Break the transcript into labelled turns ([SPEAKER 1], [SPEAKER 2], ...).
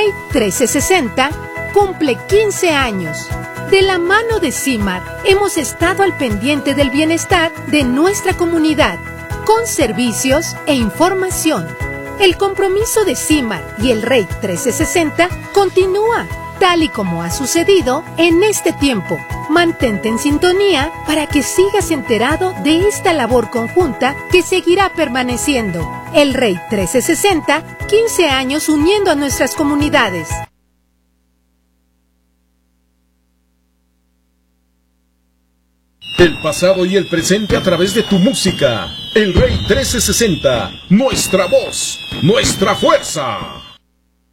[SPEAKER 1] Rey 1360 cumple 15 años. De la mano de CIMAR hemos estado al pendiente del bienestar de nuestra comunidad, con servicios e información. El compromiso de CIMAR y el Rey 1360 continúa, tal y como ha sucedido en este tiempo. Mantente en sintonía para que sigas enterado de esta labor conjunta que seguirá permaneciendo. El Rey 1360, 15 años uniendo a nuestras comunidades.
[SPEAKER 2] El pasado y el presente a través de tu música. El Rey 1360, nuestra voz, nuestra fuerza.